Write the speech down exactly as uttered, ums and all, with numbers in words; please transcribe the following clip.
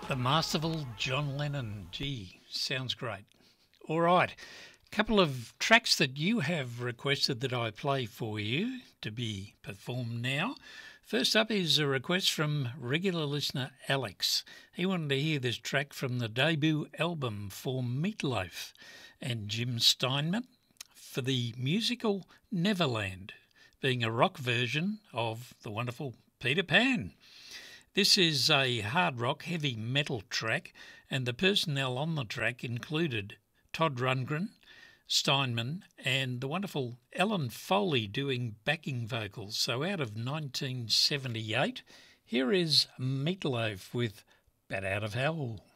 The masterful John Lennon. Gee, sounds great. All right, couple of tracks that you have requested that I play for you to be performed now. First up is a request from regular listener Alex. He wanted to hear this track from the debut album for Meatloaf and Jim Steinman for the musical Neverland, being a rock version of the wonderful Peter Pan. This is a hard rock, heavy metal track, and the personnel on the track included Todd Rundgren, Steinman, and the wonderful Ellen Foley doing backing vocals. So out of nineteen seventy-eight, here is Meatloaf with Bat Out of Hell.